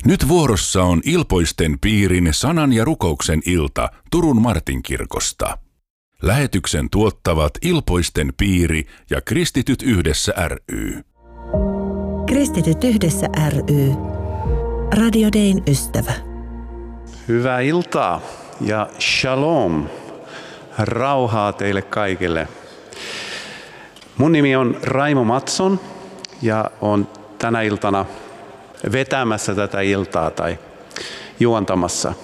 Nyt vuorossa on Ilpoisten piirin sanan ja rukouksen ilta Turun Martinkirkosta. Lähetyksen tuottavat Ilpoisten piiri ja Kristityt yhdessä ry. Kristityt yhdessä ry. Radio Dayn ystävä. Hyvää iltaa ja shalom. Rauhaa teille kaikille. Mun nimi on Raimo Matson ja on tänä iltana vetämässä tätä iltaa tai juontamassa.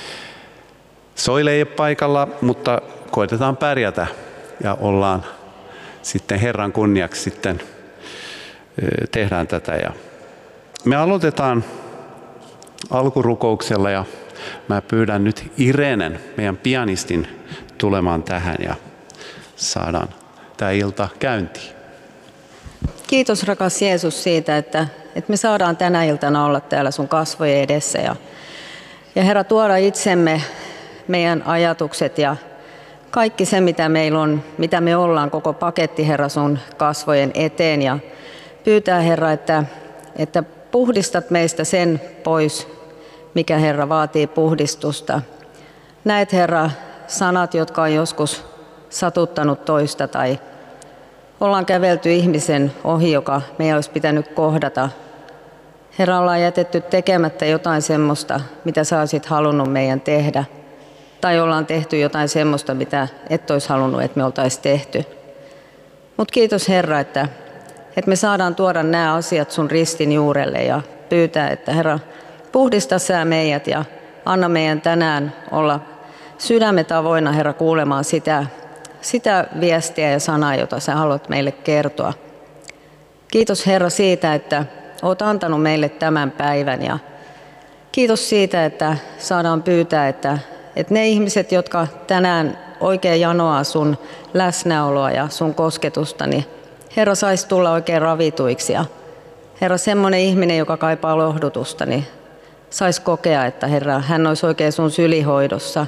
Soile ei ole paikalla, mutta koitetaan pärjätä ja ollaan sitten Herran kunniaksi sitten tehdään tätä. Ja me aloitetaan alkurukouksella ja mä pyydän nyt Irenen, meidän pianistin, tulemaan tähän ja saadaan tämä ilta käyntiin. Kiitos rakas Jeesus siitä, että me saadaan tänä iltana olla täällä sun kasvojen edessä ja Herra tuoda itsemme, meidän ajatukset ja kaikki se mitä meillä on, mitä me ollaan, koko paketti Herra sun kasvojen eteen ja pyytää Herra, että puhdistat meistä sen pois, mikä Herra vaatii puhdistusta. Näet Herra sanat, jotka on joskus satuttanut toista tai ollaan kävelty ihmisen ohi, joka meidän olisi pitänyt kohdata. Herra, ollaan jätetty tekemättä jotain semmoista, mitä sä olisit halunnut meidän tehdä. Tai ollaan tehty jotain semmoista, mitä et olisi halunnut, että me oltaisiin tehty. Mutta kiitos Herra, että me saadaan tuoda nämä asiat sun ristin juurelle ja pyytää, että Herra, puhdista sä meidät ja anna meidän tänään olla sydämet avoinna, Herra, kuulemaan sitä viestiä ja sanaa, jota sä haluat meille kertoa. Kiitos Herra siitä, että oot antanut meille tämän päivän ja kiitos siitä, että saadaan pyytää, että ne ihmiset, jotka tänään oikein janoaa sun läsnäoloa ja sun kosketusta, niin Herra saisi tulla oikein ravituiksi ja Herra semmoinen ihminen, joka kaipaa lohdutusta, niin saisi kokea, että Herra, hän olisi oikein sun sylihoidossa.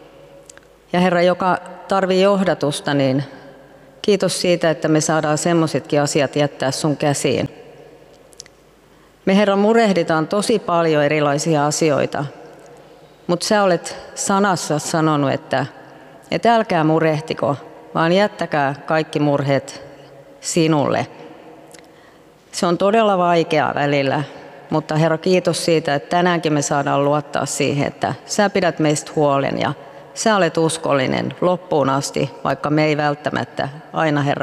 Ja Herra, joka tarvii johdatusta, niin kiitos siitä, että me saadaan semmoisetkin asiat jättää sun käsiin. Me Herra murehditaan tosi paljon erilaisia asioita, mutta sä olet sanassa sanonut, että älkää murehtiko, vaan jättäkää kaikki murheet sinulle. Se on todella vaikeaa välillä, mutta Herra kiitos siitä, että tänäänkin me saadaan luottaa siihen, että sä pidät meistä huolen ja sä olet uskollinen loppuun asti, vaikka me ei välttämättä aina Herra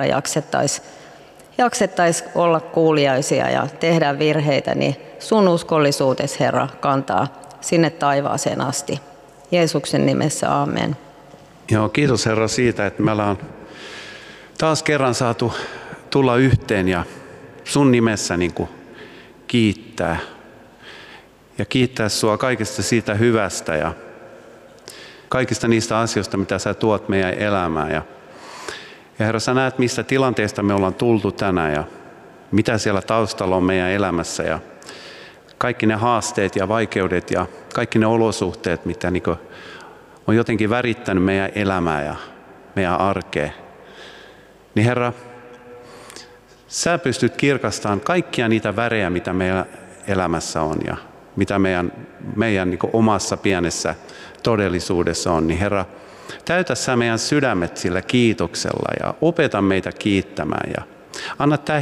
jaksettaisi olla kuuliaisia ja tehdä virheitä, niin sun uskollisuutes Herra kantaa sinne taivaaseen asti. Jeesuksen nimessä, aamen. Joo, kiitos Herra siitä, että me ollaan taas kerran saatu tulla yhteen ja sun nimessä niin kuin kiittää. Ja kiittää sua kaikesta siitä hyvästä ja kaikista niistä asioista, mitä sä tuot meidän elämään. Ja Herra, sä näet, mistä tilanteesta me ollaan tultu tänään ja mitä siellä taustalla on meidän elämässä. Ja kaikki ne haasteet ja vaikeudet ja kaikki ne olosuhteet, mitä niin kuin on jotenkin värittänyt meidän elämää ja meidän arkea. Niin Herra, sä pystyt kirkastamaan kaikkia niitä värejä, mitä meidän elämässä on ja mitä meidän niin kuin omassa pienessä todellisuudessa on. Niin Herra, täytä sä meidän sydämet sillä kiitoksella ja opeta meitä kiittämään. Ja anna tämä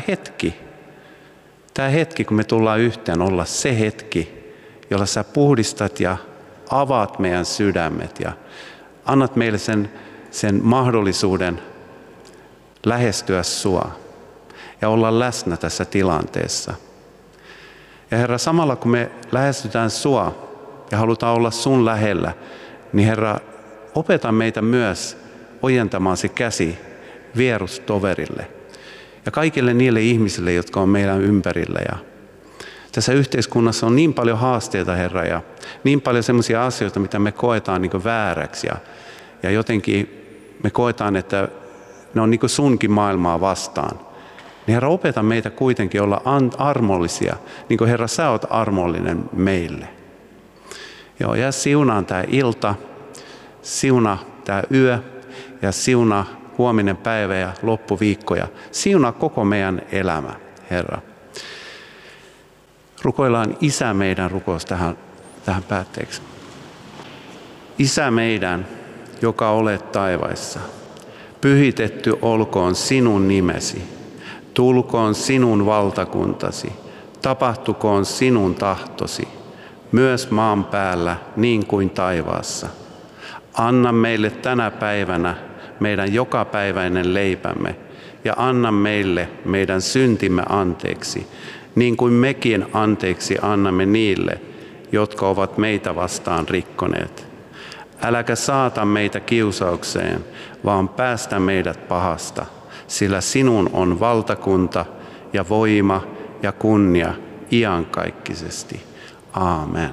hetki, kun me tullaan yhteen, olla se hetki, jolla sä puhdistat ja avaat meidän sydämet ja annat meille sen mahdollisuuden lähestyä sua ja olla läsnä tässä tilanteessa. Ja Herra, samalla kun me lähestytään sua ja halutaan olla sun lähellä, niin Herra, opeta meitä myös ojentamaan se käsi vierustoverille ja kaikille niille ihmisille, jotka on meidän ympärillä. Ja tässä yhteiskunnassa on niin paljon haasteita, Herra, ja niin paljon sellaisia asioita, mitä me koetaan niin kuin vääräksi. Ja jotenkin me koetaan, että ne on niin kuin sunkin maailmaa vastaan. Niin Herra, opeta meitä kuitenkin olla armollisia, niin kuin Herra, sä oot armollinen meille. Joo, ja siunaan tämä ilta, siunaa tämä yö ja siunaa huominen päivä ja loppuviikko ja siunaa koko meidän elämä, Herra. Rukoillaan Isä meidän rukous tähän päätteeksi. Isä meidän, joka olet taivaissa, pyhitetty olkoon sinun nimesi, tulkoon sinun valtakuntasi, tapahtukoon sinun tahtosi, myös maan päällä niin kuin taivaassa. Anna meille tänä päivänä meidän jokapäiväinen leipämme ja anna meille meidän syntimme anteeksi, niin kuin mekin anteeksi annamme niille, jotka ovat meitä vastaan rikkoneet. Äläkä saata meitä kiusaukseen, vaan päästä meidät pahasta, sillä sinun on valtakunta ja voima ja kunnia iankaikkisesti. Aamen.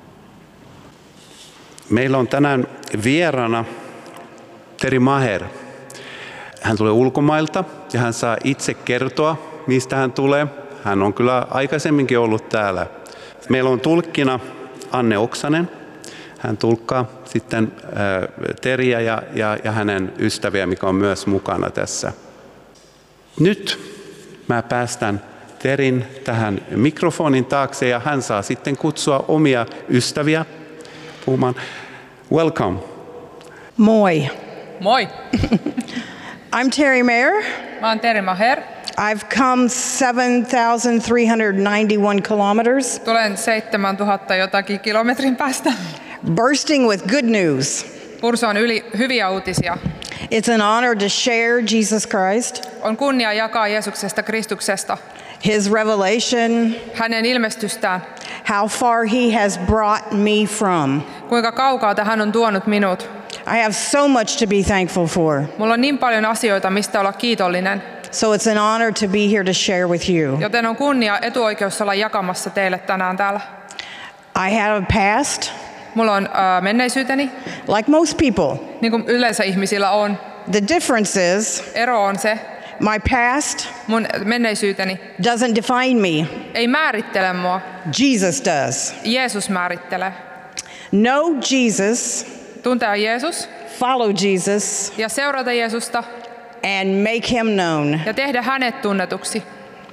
Meillä on tänään vieraana Teri Maher. Hän tulee ulkomailta ja hän saa itse kertoa, mistä hän tulee. Hän on kyllä aikaisemminkin ollut täällä. Meillä on tulkkina Anne Oksanen. Hän tulkkaa sitten Teriä ja hänen ystäviä, mikä on myös mukana tässä. Nyt mä päästän Terin tähän mikrofonin taakse ja hän saa sitten kutsua omia ystäviä puhumaan. Welcome. Moi. Moi. I'm Terry Mayer. Mä oon Teri Maher. I've come 7,391 kilometers, Tulen 7000 jotakin kilometrin päästä. bursting with good news. Pursoon yli hyviä uutisia. It's an honor to share Jesus Christ, On kunnia jakaa Jeesuksesta Kristuksesta, His revelation, hänen ilmestystään, how far He has brought me from. kuinka kaukaa hän on tuonut minut. I have so much to be thankful for. Mulla on niin paljon asioita, mistä olla kiitollinen, So it's an honor to be here to share with you. joten on kunnia etuoikeus olla jakamassa teille tänään täällä. I have a past, Mulla on menneisyyteni, like most people. niin kuin yleensä ihmisillä on. The difference is Ero on se, my past mun menneisyyteni doesn't define me. ei määrittele mua. Jesus does. Jeesus määrittelee. Know Jesus, Tuntea Jeesus follow Jesus, ja seurata Jeesusta and make Him known. ja tehdä hänet tunnetuksi.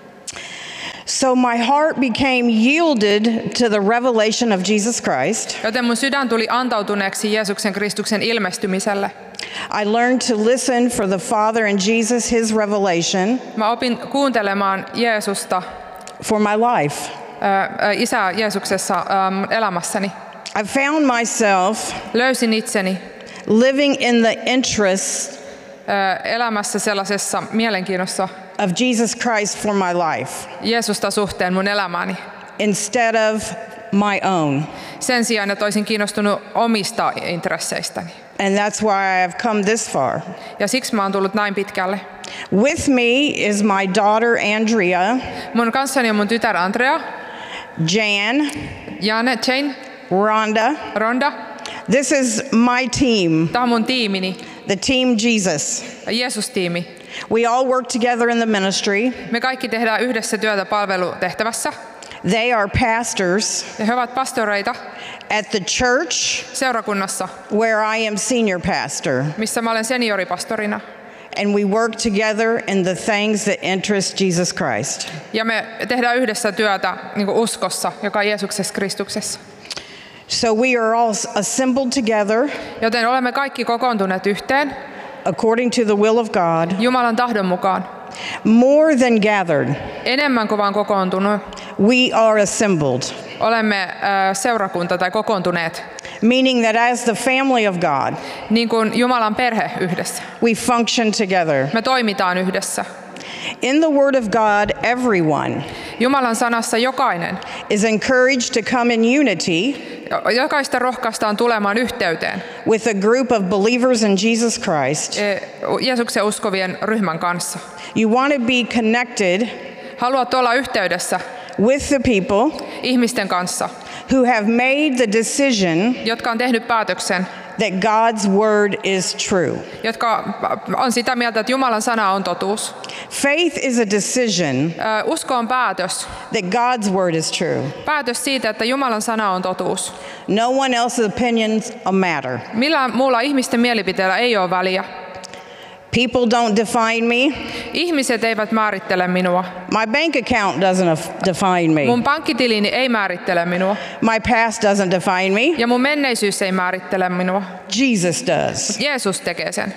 So my heart became yielded to the revelation of Jesus Christ. Joten mun sydän tuli antautuneeksi Jeesuksen Kristuksen ilmestymiselle. I learned to listen for the Father and Jesus, His revelation Mä opin kuuntelemaan Jeesusta, for my life. Isää Jeesuksessa elämässäni. I found myself Löysin itseni living in the interest elämässä sellaisessa mielenkiinnossa of Jesus Christ for my life Jeesusta suhteen mun elämääni. instead of my own. Sen sijaan, että olisin kiinnostunut omista intresseistäni. And that's why I have come this far. Ja siksi mä oon tullut näin pitkälle. With me is my daughter Andrea, Mun kanssani on mun tytär Andrea, Jan, Jane, Rhonda. Ronda. This is my team, Tämä on mun tiimini, the Team Jesus. Jeesus-tiimi. We all work together in the ministry. Me kaikki tehdään yhdessä työtä palvelutehtävässä. They are pastors Ja he ovat pastoreita at the church seurakunnassa, where I am senior pastor. missä mä olen senioripastorina. And we work together in the things that interest Jesus Christ. Ja me tehdään yhdessä työtä niin kuin uskossa, joka on Jeesuksessa Kristuksessa. So we are all assembled together Joten olemme kaikki kokoontuneet yhteen according to the will of God, Jumalan tahdon mukaan. more than gathered. Enemmän kuin vaan kokoontunut. We are assembled, Olemme seurakunta tai kokoontuneet, meaning that as the family of God, niin kuin Jumalan perhe yhdessä. we function together. Me toimitaan yhdessä. In the Word of God, everyone Jumalan sanassa jokainen, is encouraged to come in unity jokaista rohkaistaan tulemaan yhteyteen with a group of believers in Jesus Christ. Jeesuksen uskovien ryhmän kanssa. You want to be connected Haluat olla yhteydessä with the people ihmisten kanssa, who have made the decision jotka on tehnyt päätöksen, that God's Word is true. jotka on sitä mieltä, että Jumalan sana on totuus. Faith is a decision Usko on päätös. that God's Word is true. Päätös siitä, että Jumalan sana on totuus. No one else's opinions a matter. Millään muulla ihmisten mielipiteellä ei ole väliä. People don't define me. Ihmiset eivät määrittele minua. My bank account doesn't define me. Mun pankkitilini ei määrittele minua. My past doesn't define me. Ja mun menneisyys ei määrittele minua. Jesus does. Jeesus tekee sen.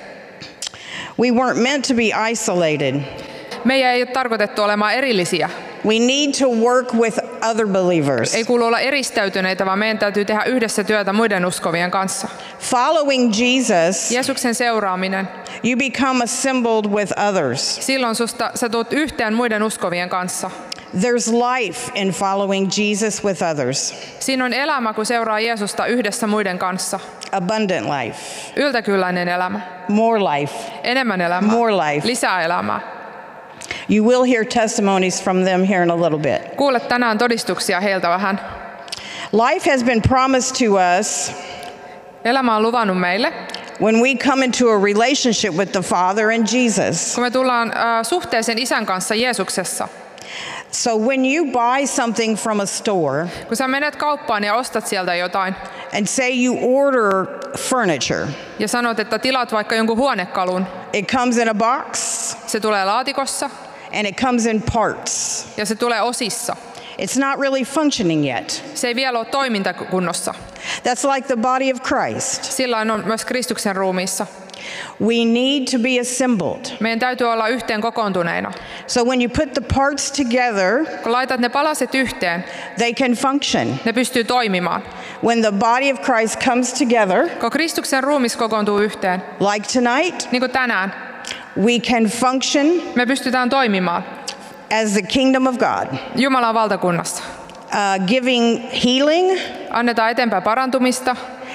We weren't meant to be isolated. Meidän ei ole tarkoitettu olemaan erillisiä. We need to work with other believers. Ei kuulu olla eristäytyneitä, vaan meidän täytyy tehdä yhdessä työtä muiden uskovien kanssa. Following Jesus, Jeesuksen seuraaminen. you become assembled with others. Silloin sä tulet yhteen muiden uskovien kanssa. There's life in following Jesus with others. Siinä on elämä, kun seuraa Jeesusta yhdessä muiden kanssa. Abundant life. Yltäkylläinen elämä. More life. Enemmän elämää. More life. Lisää elämää. You will hear testimonies from them here in a little bit. Kuulet tänään todistuksia heiltä vähän. Life has been promised to us Elämä on luvannut meille, when we come into a relationship with the Father and Jesus. kun me tullaan suhteeseen Isän kanssa Jeesuksessa. So when you buy something from a store Kun sä menet kauppaan ja ostat sieltä jotain and say you order furniture, ja sanot, että tilaat vaikka jonkun huonekalun, it comes in a box se tulee laatikossa and it comes in parts. ja se tulee osissa. It's not really functioning yet. Se ei vielä ole toimintakunnossa. That's like the body of Christ. Sillä on myös Kristuksen ruumiissa. We need to be assembled. Meidän täytyy olla yhteen kokoontuneina. So when you put the parts together, Kun laitat ne palaset yhteen, they can function. ne pystyy toimimaan. When the body of Christ comes together, Kun Kristuksen ruumis kokoontuu yhteen, like tonight, niin kuin tänään, we can function me pystytään toimimaan as the kingdom of God, Jumalan valtakunnassa. giving healing Annetaan eteenpäin parantumista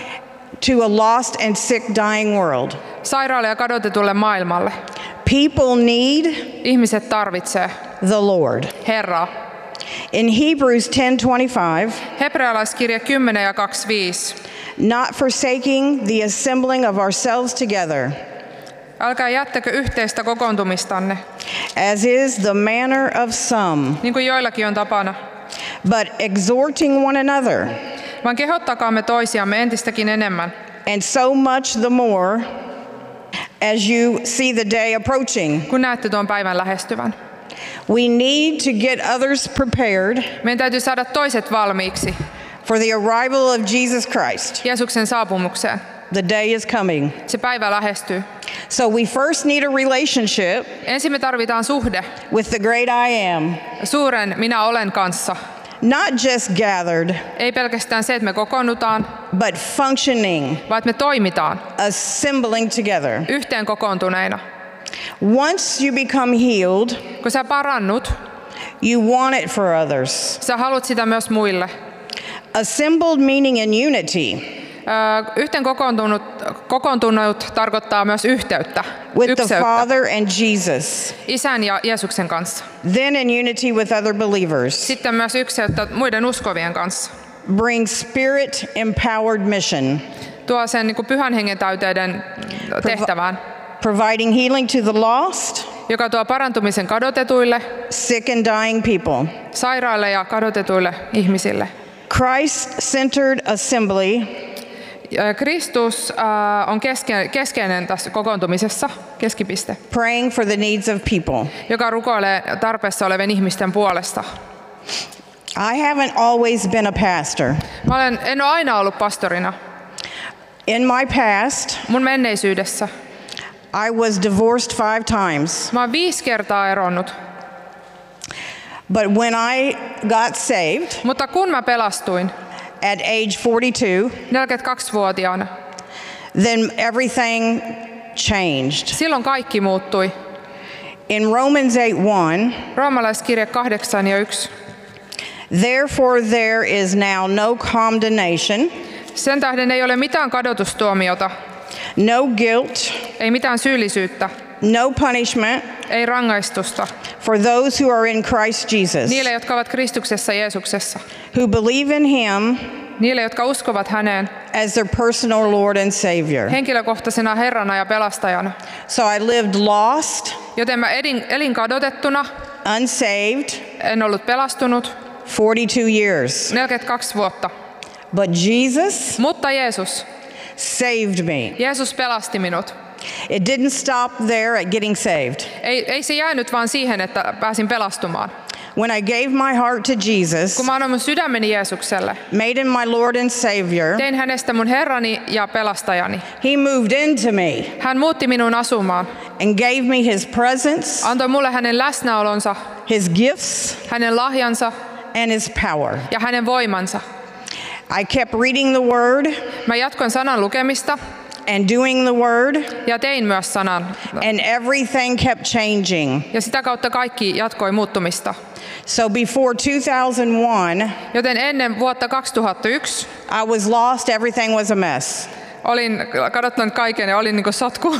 to a lost and sick dying world. sairaalle ja kadotetulle maailmalle. People need Ihmiset tarvitsee the Lord. Herraa. In Hebrews 10:25, Hebrealaiskirja 10 ja 25. not forsaking the assembling of ourselves together, Älkää jättäkö yhteistä kokoontumistanne, as is the manner of some, niin kuin joillakin on tapana, but exhorting one another, vaan kehottakaamme toisiamme entistäkin enemmän. and so much the more as you see the day approaching. Kun näette tuon päivän lähestyvän. We need to get others prepared Meidän täytyy saada toiset valmiiksi for the arrival of Jesus Christ. Jeesuksen saapumukseen. The day is coming. Se päivä lähestyy. So we first need a relationship Ensin me tarvitaan suhde with the great I am. suuren minä olen kanssa. Not just gathered, Ei pelkästään se, että me kokoonnutaan, but functioning, vaan että me toimitaan assembling together. yhteen kokoontuneina. Once you become healed, Kun sä parannut, you want it for others. sä haluat sitä myös muille. Assembled meaning in unity Yhteen kokoontunut tarkoittaa myös yhteyttä, with the ykseyttä Father and Jesus. Isän ja Jeesuksen kanssa. Then in unity with other believers. Sitten myös ykseyttä muiden uskovien kanssa. Bring spirit empowered mission. Tuo sen niin kuin pyhän hengen täyteiden tehtävään, Providing healing to the lost, joka tuo parantumisen kadotetuille, sick and dying people. sairaille ja kadotetuille ihmisille. Christ-centered assembly Kristus on keskeinen tässä kokoontumisessa, keskipiste, praying for the needs of people. joka rukoilee tarpeessa olevien ihmisten puolesta. I haven't always been a pastor. En ole aina ollut pastorina. In my past, Mun menneisyydessä I was divorced 5 times. mä oon 5 kertaa eronnut, But when I got saved mutta kun mä pelastuin at age 42, 42-vuotiaana, then everything changed. silloin kaikki muuttui. In Romans 8:1, Roomalaiskirja 8 ja 1. therefore there is now no condemnation, Sen tähden ei ole mitään kadotustuomiota, no guilt, ei mitään syyllisyyttä, no punishment ei rangaistusta for those who are in Christ Jesus, niille, jotka ovat Kristuksessa Jeesuksessa, who believe in him niille, jotka uskovat häneen as their personal Lord and Savior. henkilökohtaisena Herrana ja pelastajana. So I lived lost, Joten mä elin kadotettuna, unsaved, en ollut pelastunut 42 years. 42 vuotta. But Jesus Mutta Jeesus saved me. Jeesus pelasti minut. It didn't stop there at getting saved. Ei se jäänyt vaan siihen, että pääsin pelastumaan. When I gave my heart to Jesus, Kun mä annoin mun sydämeni Jeesukselle, made him my Lord and Savior, tein hänestä mun Herrani ja pelastajani. he moved into me Hän muutti minun asumaan, and gave me his presence, antoi mulle hänen läsnäolonsa, his gifts, hänen lahjansa and his power. ja hänen voimansa. I kept reading the word Mä jatkoin sanan lukemista and doing the word, ja tein myös sanan. and everything kept changing. Ja sitä kautta kaikki jatkoi muuttumista. So before 2001, Joten ennen vuotta 2001 I was lost, everything was a mess. olin kadottanut kaiken ja olin niin kuin sotku.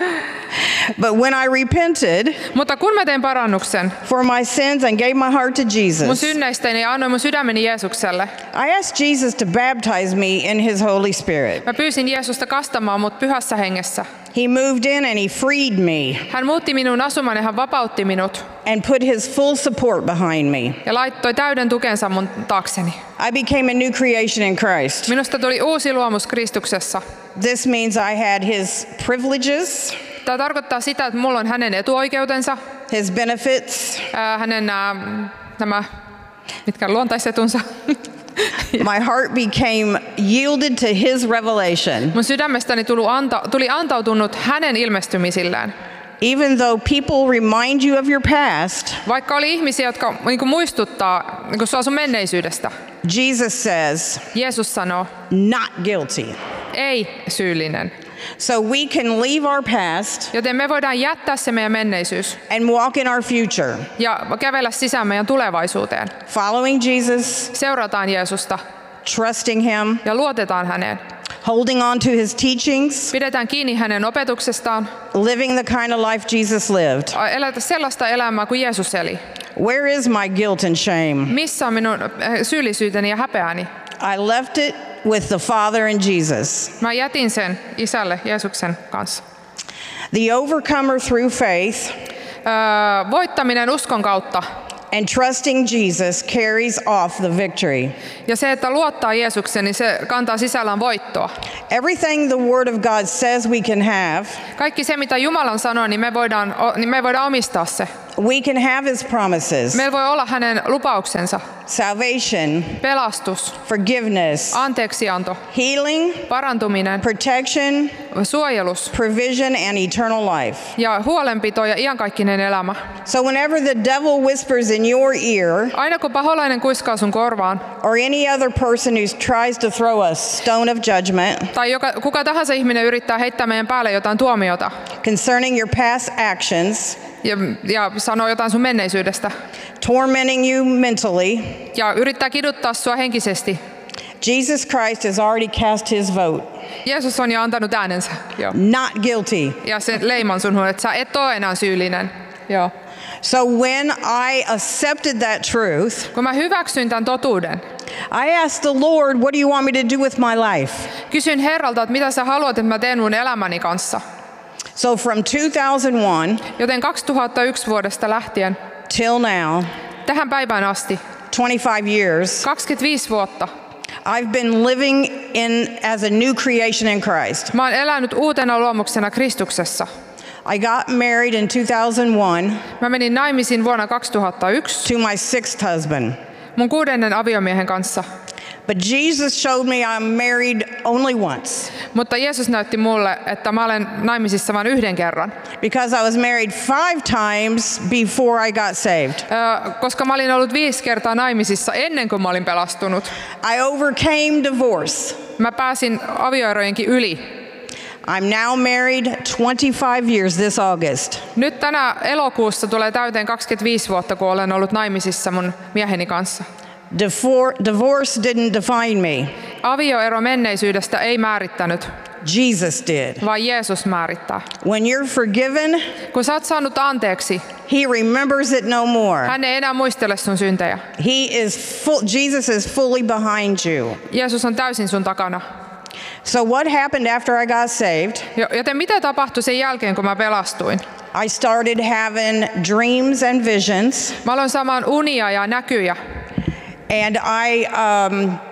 But when I repented Mutta kun mä tein parannuksen for my sins and gave my heart to mun Jesus, synneistäni ja annoin mun sydämeni Jeesukselle, I asked Jesus to baptize me in his Holy Spirit. mä pyysin Jeesusta kastamaan mut pyhässä hengessä. He moved in and he freed me Hän muutti minun asuman ja hän vapautti minut and put his full support behind me. ja laittoi täyden tukensa mun taakseni. I became a new creation in Christ. Minusta tuli uusi luomus Kristuksessa. This means I had his privileges, Tämä tarkoittaa sitä, että mulla on hänen etuoikeutensa, his benefits. hänen nämä, mitkä luontaisetunsa. My heart became yielded to his revelation. Mun sydämestäni tuli antautunut hänen ilmestymisillään. Even though people remind you of your past, Vaikka oli ihmisiä, jotka niin muistuttaa niin sua sun menneisyydestä. Jesus says, Jeesus sanoo, not guilty. ei syyllinen. So we can leave our past Joten me voidaan jättää se meidän menneisyys and walk in our future, ja kävellä sisään meidän tulevaisuuteen. following Jesus, Seurataan Jeesusta trusting him, ja luotetaan häneen. holding on to his teachings, Pidetään kiinni hänen opetuksestaan. living the kind of life Jesus lived. Elätä sellaista elämää kuin Jeesus eli. Where is my guilt and shame? Missä on minun syyllisyyteni ja häpeäni? I left it with the Father and Jesus. Mä jätin sen isälle Jeesuksen kanssa. The overcomer through faith Voittaminen uskon kautta and trusting Jesus carries off the victory. ja se, että luottaa Jeesukseen, niin se kantaa sisällään voittoa. Everything the Word of God says we can have, Kaikki se, mitä Jumalan sanoo, niin me voidaan omistaa se. we can have his promises. Meillä voi olla hänen lupauksensa, Salvation, pelastus, forgiveness, anteeksianto, healing, parantuminen, protection, suojelus provision, and eternal life. ja huolenpito ja iankaikkinen elämä. So whenever the devil whispers in your ear, Aina kun paholainen kuiskaa sun korvaan, or any other person who tries to throw a stone of judgment tai kuka tahansa ihminen yrittää heittää meidän päälle jotain tuomiota concerning your past actions, ja sanoo jotain sun menneisyydestä tormenting you mentally, ja yrittää kiduttaa sua henkisesti, Jesus Christ has already cast his vote. Jeesus on jo antanut äänensä. Joo. Not guilty. Ja sen leiman sun, että sä et ole enää syyllinen. Joo. So when I accepted that truth, Kun mä hyväksyin tämän totuuden, I asked the Lord, what do you want me to do with my life? kysyin Herralta, että mitä sä haluat, että mä teen mun elämäni kanssa. So from 2001 Joten 2001 vuodesta lähtien till now, tähän päivään asti, 25 years, 25 vuotta, I've been living as a new creation in Christ. mä oon elänyt uutena luomuksena Kristuksessa. I got married in 2001 Mä menin naimisiin vuonna 2001 to my sixth husband. mun 6. aviomiehen kanssa. But Jesus showed me I'm married only once Mutta Jeesus näytti mulle, että mä olen naimisissa vain yhden kerran. because I was married 5 times before I got saved. Koska mä olin ollut 5 kertaa naimisissa ennen kuin mä olin pelastunut. I overcame divorce. Mä pääsin avioerojenkin yli. I'm now married 25 years this August. Nyt tänä elokuussa tulee täyteen 25 vuotta, kun olen ollut naimisissa mun mieheni kanssa. Divorce didn't define me. Avioero menneisyydestä ei määrittänyt, Jesus did. vaan Jeesus määrittää. When you're forgiven, Kun sä oot saanut anteeksi, he remembers it no more. hän ei enää muistele sun syntejä. Jesus is fully behind you. Jeesus on täysin sun takana. So what happened after I got saved? Joten mitä tapahtui sen jälkeen, kun mä pelastuin? I started having dreams and visions, Mä aloin saamaan unia ja näkyjä. and I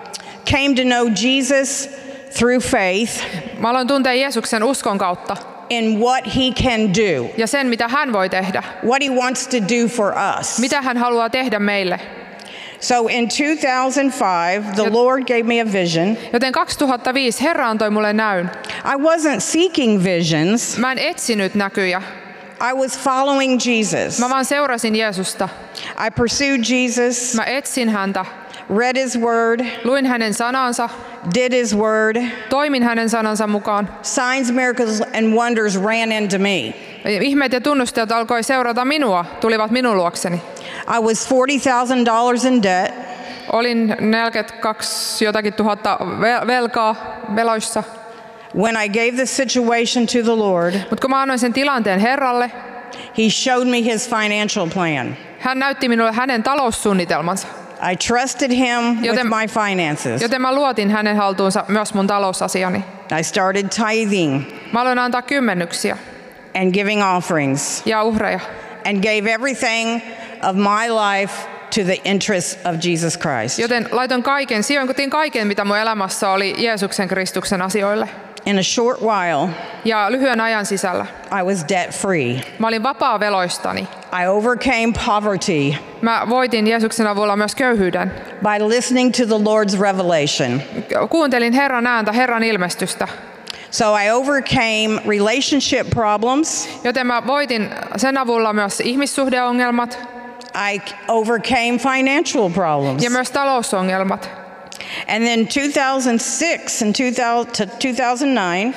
came to know Jesus through faith, Mä aloin tuntea Jeesuksen uskon kautta. in what he can do, ja sen, mitä hän voi tehdä. what he wants to do for us. Mitä hän haluaa tehdä meille. So in 2005, the Lord gave me a vision. Joten 2005 Herra antoi mulle näyn. I wasn't seeking visions. Mä en etsinyt näkyjä. I was following Jesus. Mä vaan seurasin Jeesusta. I pursued Jesus, Mä etsin häntä. read his word, Luin hänen sanansa. did his word. Toimin hänen sanansa mukaan. Signs, miracles, and wonders ran into me. Ihmeet ja tunnusteet alkoi seurata minua, tulivat minun luokseni. I was $40,000 in debt. Olin 42 jotakin tuhatta velkaa, veloissa. When I gave the situation to the Lord, Mutta kun mä annoin sen tilanteen Herralle, he showed me his financial plan. hän näytti minulle hänen taloussuunnitelmansa. I trusted him with Joten- my finances. Joten mä luotin hänen haltuunsa myös mun talousasiani. I started tithing Mä aloin antaa kymmennyksiä and giving offerings ja uhreja. and gave everything of my life to the interests of Jesus Christ. Joten laitoin kaiken, sijoitin kaiken, mitä mun elämässä oli Jeesuksen Kristuksen asioille. In a short while, Ja lyhyen ajan sisällä I was debt free. mä olin vapaa veloistani. I overcame poverty Mä voitin Jeesuksen avulla myös köyhyyden. by listening to the Lord's revelation. Kuuntelin Herran ääntä, Herran ilmestystä. So I overcame relationship problems. Joten mä voitin sen avulla myös ihmissuhdeongelmat I overcame financial problems. ja myös talousongelmat. And then 2006 and 2009,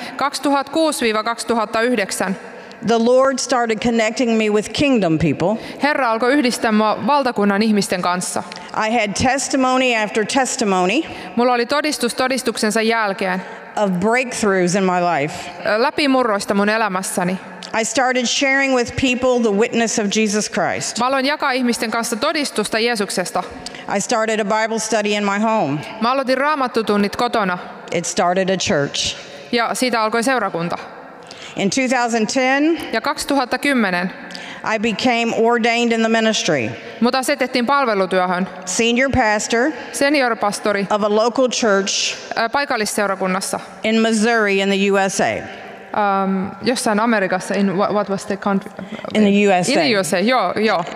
2006-2009 the Lord started connecting me with kingdom people. Herra alkoi yhdistää mua valtakunnan ihmisten kanssa. I had testimony after testimony Mulla oli todistus todistuksensa jälkeen of breakthroughs in my life. läpimurroista mun elämässäni. I started sharing with people the witness of Jesus Christ. Mä aloin jakaa ihmisten kanssa todistusta Jeesuksesta. I started a Bible study in my home. Mä aloitin raamattutunnit kotona It started a church. ja siitä alkoi seurakunta. In 2010, Ja 2010 I became ordained in the ministry, mut asetettiin palvelutyöhön senior pastor seniorpastori of a local church paikallisseurakunnassa in Missouri in the USA. Jossain Amerikassa, in what was the country? In the USA. In the USA, joo.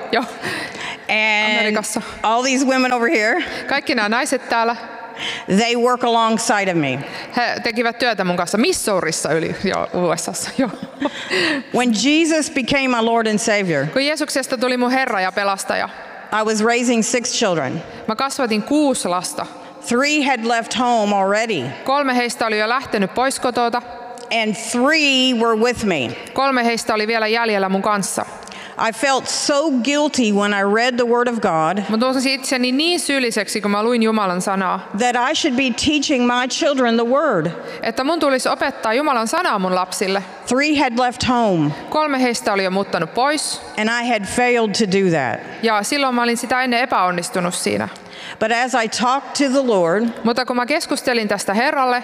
And Amerikassa. all these women over here, Kaikki nämä naiset täällä, they work alongside of me. he tekivät työtä mun kanssa Missourissa USAssa. Joo. When Jesus became my Lord and Savior, Kun Jeesuksesta tuli mun Herra ja pelastaja, I was raising 6 children. mä kasvatin 6 lasta. 3 had left home already, 3 heistä oli jo lähtenyt pois kotota. and 3 were with me. 3 heistä oli vielä jäljellä mun kanssa. I felt so guilty when I read the Word of God Mä tunsin itseni niin syylliseksi, kun mä luin Jumalan sanaa, that I should be teaching my children the Word. että mun tulisi opettaa Jumalan sanaa mun lapsille. 3 had left home, 3 heistä oli jo muuttanut pois, and I had failed to do that. ja silloin mä olin sitä ennen epäonnistunut siinä. But as I talked to the Lord, Mutta kun mä keskustelin tästä Herralle,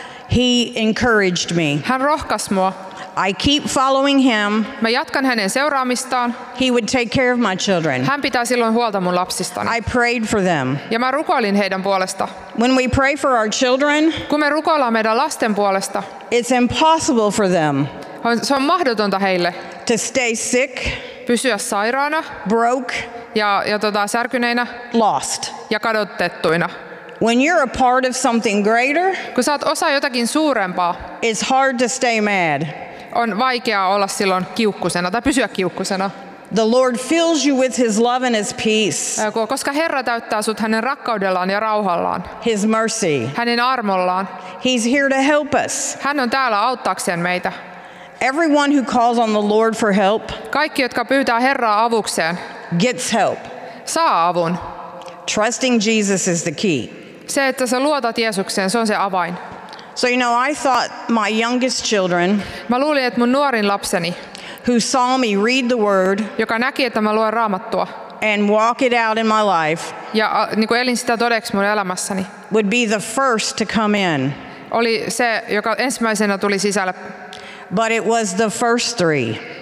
He encouraged me. hän rohkaisi mua. I keep following Him. Mä jatkan hänen seuraamistaan. He would take care of my children. Hän pitää silloin huolta mun lapsistani. I prayed for them. Ja mä rukoilin heidän puolesta. When we pray for our children, Kun me rukoillaan meidän lasten puolesta, it's impossible for them se on mahdotonta heille to stay sick, pysyä sairaana broke, ja särkyneinä lost. ja kadotettuina. When you're a part of something greater, Kun sä oot osa jotakin suurempaa, it's hard to stay mad. on vaikeaa olla silloin kiukkusena tai pysyä kiukkusena. The Lord fills you with His love and His peace, Koska Herra täyttää sut hänen rakkaudellaan ja rauhallaan, His mercy. hänen armollaan. He's here to help us. Hän on täällä auttaakseen meitä. Everyone who calls on the Lord for help Kaikki, jotka pyytää Herraa avukseen, gets help. saa avun. Trusting Jesus is the key. Se, että sä luotat Jeesukseen, se on se avain. So, I thought my youngest children Mä luulin, että mun nuorin lapseni, who saw me read the Word joka näki, että mä luen Raamattua and walk it out in my life ja niin kuin elin sitä todeksi mun elämässäni, would be the first to come in. oli se, joka ensimmäisenä tuli sisälle. But it was the first 3.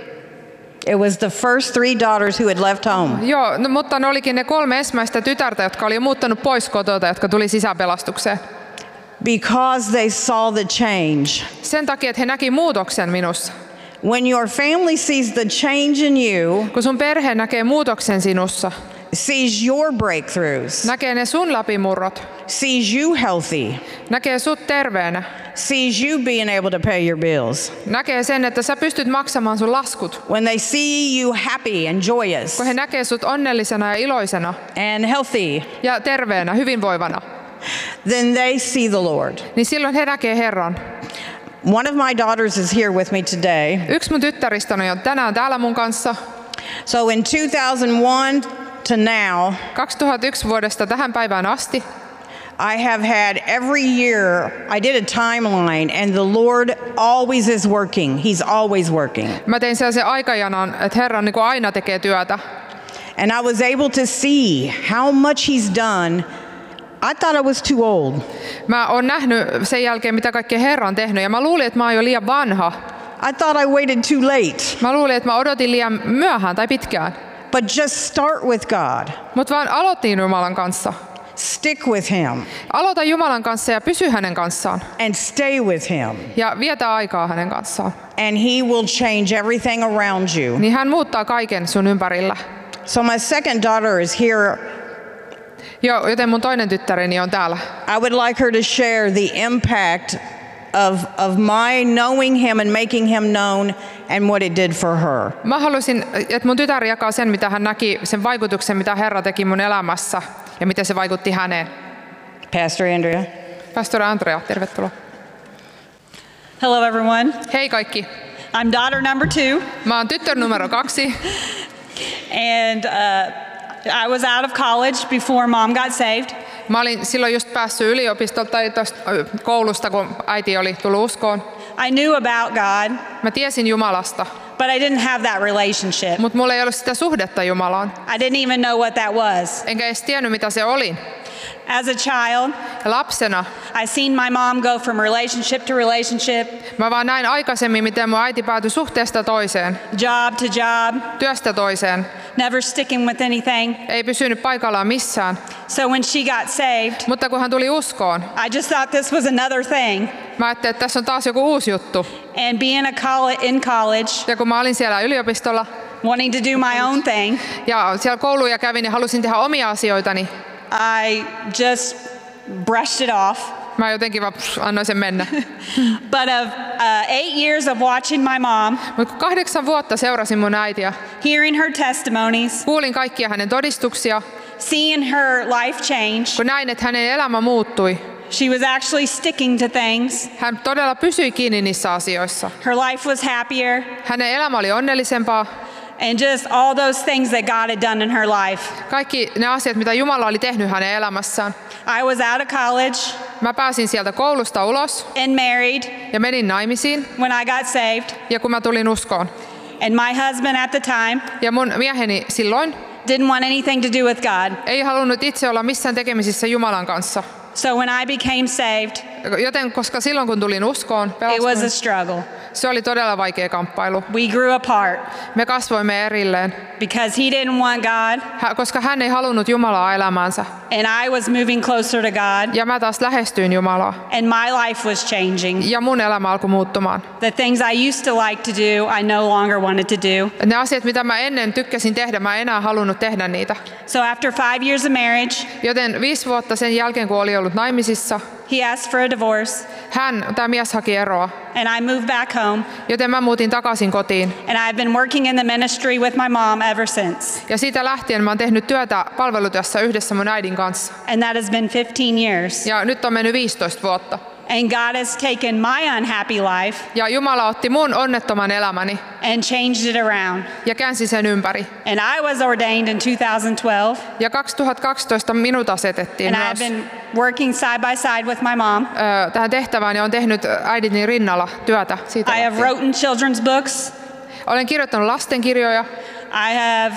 It was the first 3 daughters who had left home. Joo, no, mutta ne olikin ne 3 ensimmäistä tytärtä, jotka oli jo muuttanut pois kotota, jotka tuli sisäänpelastukseen. Because they saw the change. Sen takia, että he näki muutoksen minussa. When your family sees the change in you, Kun sun perhe näkee muutoksen sinussa, sees your breakthroughs, näkee ne sun läpimurrot, sees you healthy, näkee sut terveenä, sees you being able to pay your bills, näkee sen, että sä pystyt maksamaan sun laskut, when they see you happy and joyous kun he näkee sut onnellisena ja iloisena and healthy, ja terveenä, hyvinvoivana, then they see the Lord. niin silloin he näkee Herran. One of my daughters is here with me today. Yksi mun tyttäristäni on tänään täällä mun kanssa. So in 2001 to now, 2001 vuodesta tähän päivään asti I have had every year, I did a timeline, and the Lord always is working. He's always working. mä tein sellaisen aikajanan, että Herra niin kuin aina tekee työtä. And I was able to see how much He's done. I thought I was too old. Mä oon nähnyt sen jälkeen, mitä kaikkea Herra on tehnyt, ja mä luulin, että mä oon jo liian vanha. I thought I waited too late. Mä luulin, että mä odotin liian myöhään tai pitkään. But just start with God. Mutta vaan aloitin Jumalan kanssa. Stick with Him Aloita Jumalan kanssa ja pysy hänen kanssaan. and stay with Him. Ja vietä aikaa hänen kanssaan. And He will change everything around you. Niin hän muuttaa kaiken sun ympärillä. So my second daughter is here. Joten mun toinen tyttäreni on täällä. I would like her to share the impact of my knowing Him and making Him known and what it did for her. Mä haluaisin, että mun tytär jakaa sen, mitä hän näki, sen vaikutuksen, mitä Herra teki mun elämässä ja miten se vaikutti häneen. Pastor Andrea. Pastori Andrea, tervetuloa. Hello, everyone. Hei kaikki. I'm daughter number 2, Mä oon tyttör numero 2 and I was out of college before mom got saved. Mä olin silloin just päässyt yliopistolta tai koulusta, kun äiti oli tullut uskoon. I knew about God, Mä tiesin Jumalasta, but I didn't have that relationship. mutta mulla ei ollut sitä suhdetta Jumalaan. I didn't even know what that was. Enkä edes tiennyt, mitä se oli. As a child, Ja lapsena I seen my mom go from relationship to relationship, mä vaan näin aikaisemmin, miten mun äiti päätyi suhteesta toiseen, job to job, työstä toiseen. never sticking with anything. Ei pysynyt paikallaan missään. So when she got saved, Mutta kun hän tuli uskoon, I just thought this was another thing. mä ajattelin, että tässä on taas joku uusi juttu. And being in college, Ja kun mä olin siellä yliopistolla wanting to do my own thing, ja siellä kouluja kävin ja halusin tehdä omia asioitani, I just brushed it off. mä jotenkin vaan annoin sen mennä. But of 8 years of watching my mom, Mutta 8 vuotta seurasin mun äitiä, hearing her testimonies, kuulin kaikkia hänen todistuksia, seeing her life change, kun näin, että hänen elämä muuttui. she was actually sticking to things. Hän todella pysyi kiinni niissä asioissa. Her life was happier, Hänen elämä oli onnellisempaa. and just all those things that God had done in her life. Kaikki ne asiat, mitä Jumala oli tehnyt hänen elämässään. I was out of college Mä pääsin sieltä koulusta ulos and married ja menin naimisiin. when I got saved. Ja kun mä tulin uskoon. And my husband at the time Ja mun mieheni silloin didn't want anything to do with God. ei halunnut itse olla missään tekemisissä Jumalan kanssa. So when I became saved, Joten koska silloin kun tulin uskoon, it was a pelastuin, struggle. se oli todella vaikea kamppailu. We grew apart Me kasvoimme erilleen, because he didn't want God, koska hän ei halunnut Jumalaa elämäänsä. and I was moving closer to God, Ja mä taas lähestyin Jumalaa. and my life was changing. Ja mun elämä alkoi muuttumaan. The things I used to like to do, I no longer wanted to do. Ne asiat, mitä mä ennen tykkäsin tehdä, mä en enää halunnut tehdä niitä. So after 5 years of marriage, Joten 5 vuotta sen jälkeen, kun oli ollut naimisissa, he asked for a divorce, tämä mies haki eroa. and I moved back home. Joten mä muutin takaisin kotiin. And I've been working in the ministry with my mom ever since. Ja siitä lähtien mä oon tehnyt työtä palvelutyössä yhdessä mun äidin kanssa. And that has been 15 years. Ja nyt on mennyt 15 vuotta. And God has taken my unhappy life Ja Jumala otti mun onnettoman elämäni and changed it around. ja käänsi sen ympäri. And I was ordained in 2012. Ja 2012 minut asetettiin And I've myös been working side by side with my mom. tähän tehtävään ja olen tehnyt äidini rinnalla työtä siitä I have lähtien. written children's books. Olen kirjoittanut lastenkirjoja. I have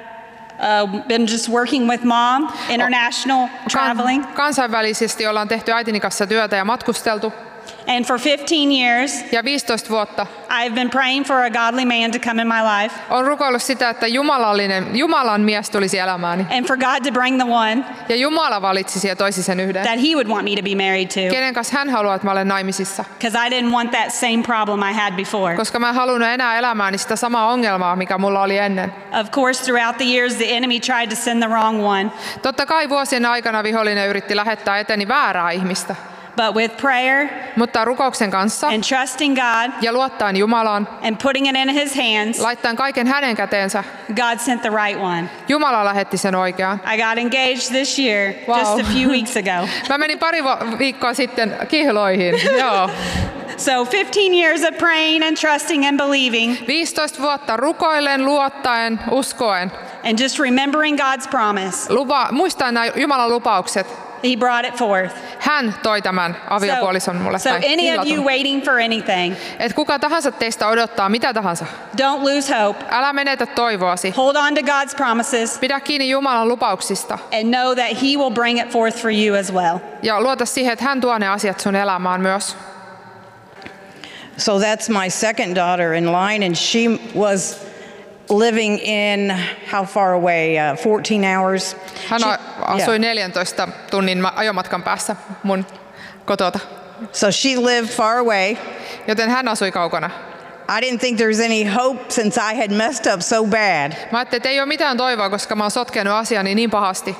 been just working with mom, international traveling. Kansainvälisesti ollaan tehty äitini kanssa työtä ja matkusteltu. And for 15 years, Ja 15 vuotta I've been praying for a godly man to come in my life on rukoillut sitä, että Jumalan mies tulisi elämääni. and for God to bring the one Ja Jumala valitsisi ja toisi sen yhden. that he would want me to be married to. Kenen kanssa hän haluaa, että mä olen naimisissa. Because I didn't want that same problem I had before. Koska mä en halunnut enää elämääni sitä samaa ongelmaa, mikä mulla oli ennen. Of course, throughout the years, the enemy tried to send the wrong one. Totta kai vuosien aikana vihollinen yritti lähettää eteeni väärää ihmistä. But with prayer Mutta rukouksen kanssa and trusting God ja luottaen Jumalaan, and putting it in his hands, laittaen kaiken hänen käteensä, God sent the right one. Jumala lähetti sen oikean. I got engaged this year, Wow. just a few weeks ago. Mä menin pari viikkoa sitten kihloihin. Joo. So 15 years of praying and trusting and believing 15 vuotta rukoillen, luottaen, uskoen. and just remembering God's promise. Muistaen nämä Jumalan lupaukset. He brought it forth. Hän toi tämän aviopuolison mulle. So any of you waiting for anything, Et kuka tahansa teistä odottaa mitä tahansa. don't lose hope. Älä menetä toivoasi. Hold on to God's promises Pidä kiinni Jumalan lupauksista. and know that he will bring it forth for you as well. Ja luota siihen, että hän tuo ne asiat sun elämään myös. So that's my second daughter in line, and she was living in, how far away? 14 hours. Hän She- asui yeah. 14 tunnin ajomatkan päässä mun kotota. So she lived far away. Joten hän asui kaukana. I didn't think there was any hope since I had messed up so bad. Mä ajattelin, että ei ole mitään toivoa, koska mä oon sotkenut asiani niin pahasti.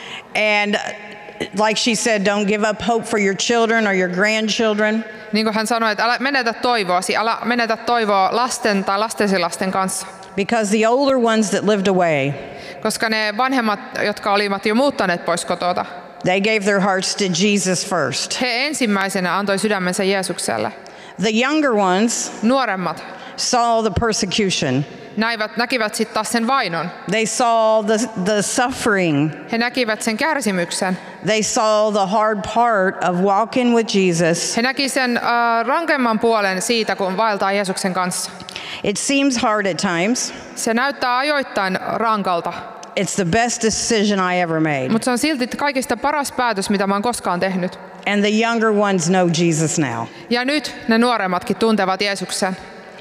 And like she said, don't give up hope for your children or your grandchildren. Niin kuin hän sanoi, että älä menetä toivoasi, älä menetä toivoa lasten tai lastensilasten kanssa. Because the older ones that lived away, Koska ne vanhemmat, jotka olivat jo muuttaneet pois kotota, they gave their hearts to Jesus first. he ensimmäisenä antoi sydämensä Jeesukselle. The younger ones Nuoremmat saw the persecution. näkivät sitten taas sen vainon. They saw the suffering. He näkivät sen kärsimyksen. They saw the hard part of walking with Jesus. He näki sen rankemman puolen siitä, kun vaeltaa Jeesuksen kanssa. It seems hard at times. Se näyttää ajoittain rankalta, It's the best decision I ever made. mutta se on silti kaikista paras päätös, mitä mä oon koskaan tehnyt. And the younger ones know Jesus now. Ja nyt ne nuoremmatkin tuntevat Jeesuksen.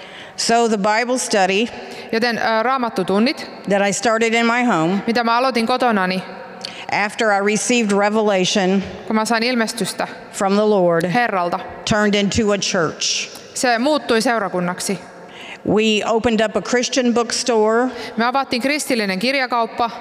So the Bible study Joten raamattutunnit, that I started in my home mitä mä aloitin kotonani, after I received revelation kun mä sain ilmestystä from the Lord Herralta, turned into a church. se muuttui seurakunnaksi. We opened up a Christian bookstore Me avattiin kristillinen kirjakauppa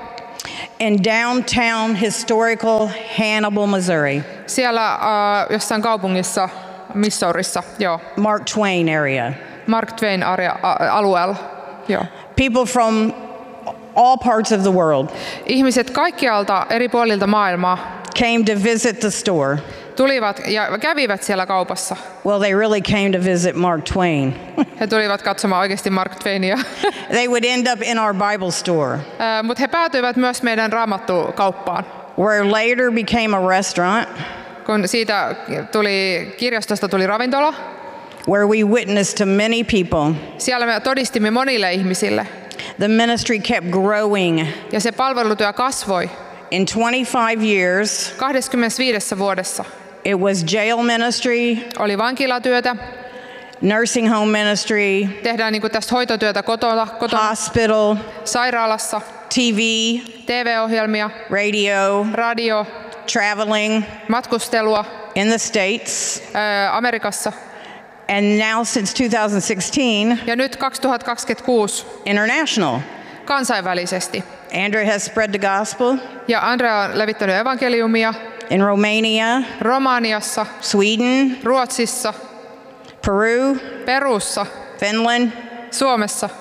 in downtown historical Hannibal, Missouri, siellä jossain kaupungissa, Missourissa, joo, Mark Twain area. Mark Twain alueella. Joo. People from all parts of the world Ihmiset kaikkialta eri puolilta maailmaa came to visit the store. tulivat ja kävivät siellä kaupassa. Well, they really came to visit Mark Twain. He tulivat katsomaan oikeasti Mark Twainia. They would end up in our Bible store, Mutta he päätyivät myös meidän raamattukauppaan. where later became a restaurant, Kun siitä kirjastosta tuli ravintola, where we witnessed to many people. siellä me todistimme monille ihmisille. The ministry kept growing. Ja se palvelutyö kasvoi In 25 years, 25 vuodessa. it was jail ministry, Oli vankilatyötä, nursing home ministry, tehdään niin kuin tästä hoitotyötä kotona, hospital, sairaalassa, TV, TV-ohjelmia, radio, traveling matkustelua in the States. Amerikassa. And now since 2016, Ja nyt 2026 international. kansainvälisesti. Andrea has spread the gospel Ja Andrea on levittänyt evankeliumia in Romania, Romaniassa, Sweden, Ruotsissa, Peru, Perussa, Finland, Suomessa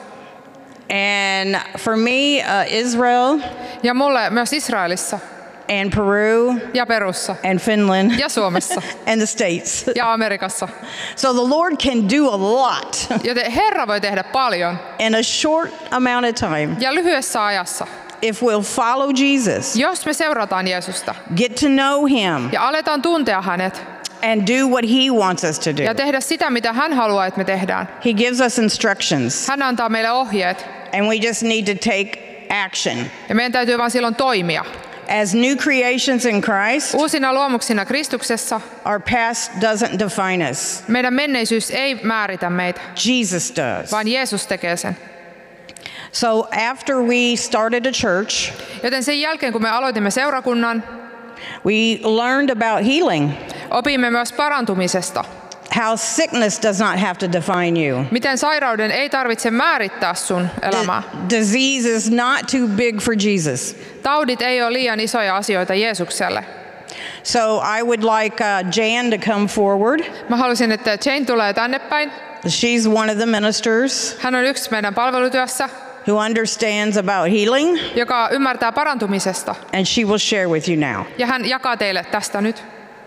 and for me, Israel ja mulle myös Israelissa and Peru ja Perussa and Finland ja Suomessa and the States. ja Amerikassa. So the Lord can do a lot Joten Herra voi tehdä paljon in a short amount of time ja lyhyessä ajassa. if we'll follow Jesus, Jos me seurataan Jeesusta get to know him, ja aletaan tuntea hänet and do what he wants us to do. ja tehdä sitä, mitä hän haluaa, että me tehdään. He gives us instructions, Hän antaa meille ohjeet and we just need to take action. ja meidän täytyy vaan silloin toimia. As new creations in Christ, Uusina luomuksina Kristuksessa our past doesn't define us. meidän menneisyys ei määritä meitä, Jesus does. vaan Jeesus tekee sen. So after we started a church, Joten sen jälkeen, kun me aloitimme seurakunnan, we learned about healing. opimme myös parantumisesta. How sickness does not have to define you. Miten sairauden ei tarvitse määrittää sun elämää. Disease is not too big for Jesus. Taudit ei ole liian isoja asioita Jeesukselle. So I would like Jan to come forward. Mä halusin, että Jane tulee tänne päin. She's one of the ministers Hän on yksi meidän palvelutyössä, who understands about healing, joka ymmärtää parantumisesta. and she will share with you now. Ja hän jakaa teille tästä nyt.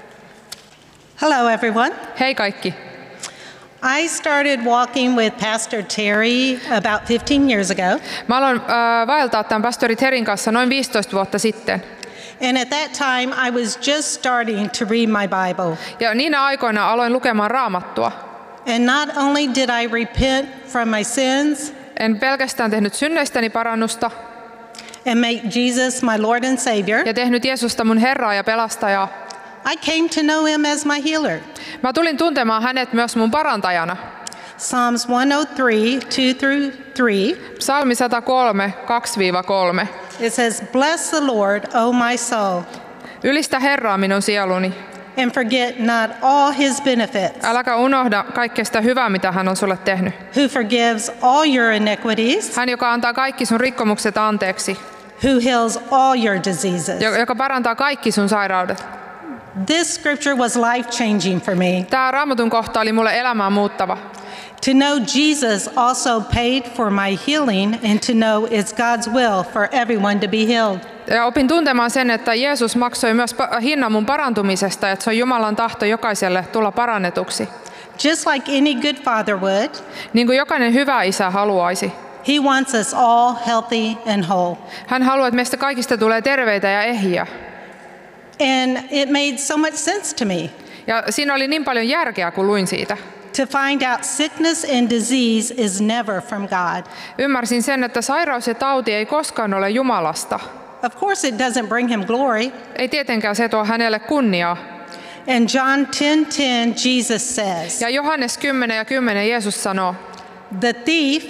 Hello, everyone. Hei kaikki. I started walking with Pastor Terry about 15 years ago. Mä aloin vaeltaa tämän pastori Terin kanssa noin 15 vuotta sitten. And at that time, I was just starting to read my Bible. Ja niinä aikoina aloin lukemaan Raamattua. And not only did I repent from my sins En pelkästään tehnyt synneistäni parannusta and make Jesus my Lord and Savior, ja tehnyt Jeesusta mun Herraa ja pelastajaa. I came to know him as my healer. Mä tulin tuntemaan hänet myös mun parantajana. Psalms 103, 2-3. Psalmi 103, 2-3. It says, "Bless the Lord, O my soul, Ylistä Herraa minun sieluni. and forget not all his benefits, Äläkä unohda kaikkea sitä hyvää, mitä hän on sulle tehnyt. who forgives all your iniquities, Hän, joka antaa kaikki sun rikkomukset anteeksi. who heals all your diseases." Joka parantaa kaikki sun sairaudet. This scripture was life-changing for me. Tämä Raamatun kohta oli mulle elämää muuttava. To know Jesus also paid for my healing and to know it's God's will for everyone to be healed. Ja opin tuntemaan sen, että Jeesus maksoi myös hinnan mun parantumisesta, että se on Jumalan tahto jokaiselle tulla parannetuksi. Just like any good father would, Niin kuin jokainen hyvä isä haluaisi. he wants us all healthy and whole. Hän haluaa, että meistä kaikista tulee terveitä ja ehjiä. And it made so much sense to me Ja siinä oli niin paljon järkeä, kun luin siitä. to find out sickness and disease is never from God. Ymmärsin sen, että sairaus ja tauti ei koskaan ole Jumalasta. Of course, it doesn't bring him glory. Ei tietenkään se tuo hänelle kunniaa. And John 10:10, Jesus says, Ja Johannes 10:10 Jeesus sanoo, "The thief,"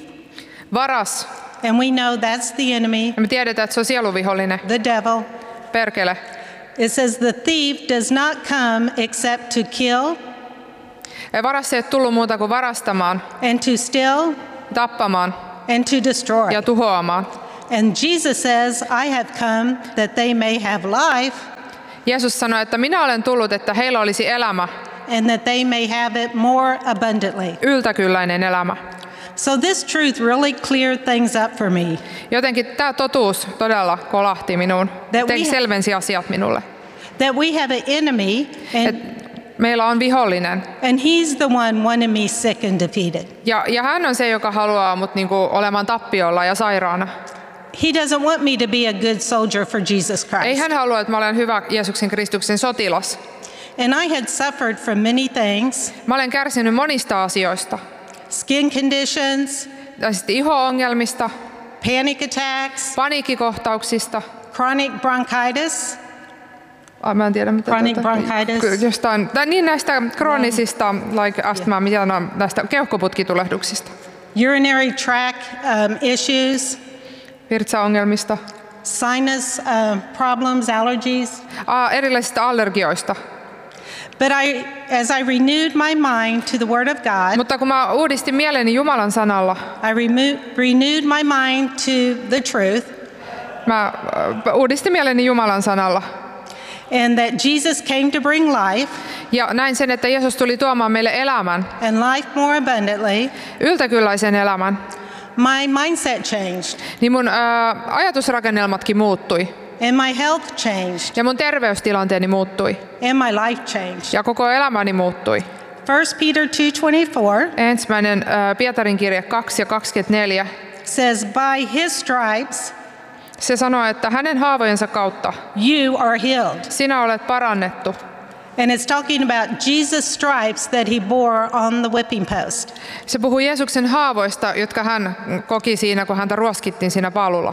varas, and we know that's the enemy, ja me tiedetään, että se on sieluvihollinen, the devil. perkele. It says the thief does not come except to kill Ja varas ei ole tullut muuta kuin varastamaan, and to steal tappamaan and to destroy. ja tuhoamaan. And Jesus says, "I have come that they may have life Jeesus sanoi, että minä olen tullut, että heillä olisi elämä, and that they may have it more abundantly." yltäkylläinen elämä. So this truth really cleared things up for me. Jotenkin tämä totuus todella kolahti minuun, selvensi asiat minulle. That we have an enemy Meillä on vihollinen. and he's the one wanting me sick and defeated. Ja hän on se, joka haluaa mut niinku olemaan tappiolla ja sairaana. He doesn't want me to be a good soldier for Jesus Ei Christ. hän halua, että mä olen hyvä Jeesuksen Kristuksen sotilas. And I had suffered from many things, Mä olen kärsinyt monista asioista. skin conditions, Ja sitten iho-ongelmista, panic attacks, paniikkikohtauksista. chronic bronchitis, Mä en tiedä mitä. Chronic bronchitis. Jostain, tai niin näistä kroonisista, like astmaa, mitä on, näistä keuhkoputkitulehduksista. urinary tract issues, Virtsaongelmista. sinus problems, allergies. Erilaisista allergioista. But as I renewed my mind to the Word of God, Mutta kun mä uudistin mieleni Jumalan sanalla, I renewed my mind to the truth, mä uudistin mieleni Jumalan sanalla. and that Jesus came to bring life, Ja näin sen, että Jeesus tuli tuomaan meille elämän, and life more abundantly. yltäkylläisen elämän. My mindset changed, Niin mun ajatusrakennelmatkin muuttui. and my health changed, Ja mun terveystilanteeni muuttui. and my life changed. Ja koko elämäni muuttui. 1 Peter 2:24 Ensimmäinen Pietarin kirje 2 ja 24. says, "By his stripes Se sanoo, että hänen haavojensa kautta you are healed." sinä olet parannettu. And it's talking about Jesus' stripes that he bore on the whipping post. Se puhuu Jeesuksen haavoista, jotka hän koki siinä, kun häntä ruoskittiin siinä paalulla.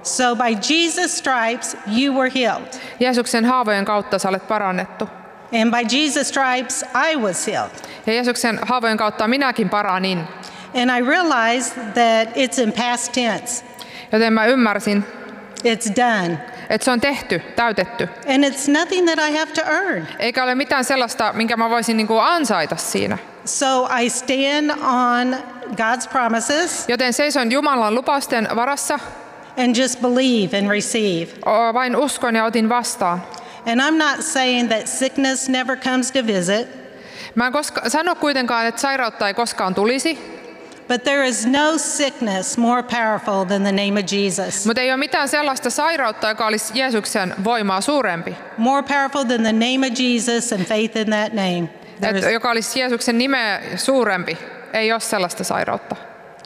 So by Jesus' stripes you were healed. Jeesuksen haavojen kautta sä olet parannettu. And by Jesus' stripes I was healed. Ja Jeesuksen haavojen kautta minäkin paranin. And I realized that it's in past tense. Joten mä ymmärsin, It's done. että se on tehty, täytetty. And it's nothing that I have to earn. Eikä ole mitään sellaista, minkä mä voisin ansaita siinä. So I stand on God's promises Joten seison Jumalan lupausten varassa, and just believe and receive. vain uskon ja otin vastaan. And I'm not saying that sickness never comes to visit, Mä en sano kuitenkaan, että sairautta ei koskaan tulisi, but there is no sickness more powerful than the name of Jesus. mutta ei ole mitään sellaista sairautta, joka olisi Jeesuksen voimaa suurempi, More powerful than the name of Jesus and faith in that name. joka olisi Jeesuksen nimeä suurempi. Ei ole sellaista sairautta.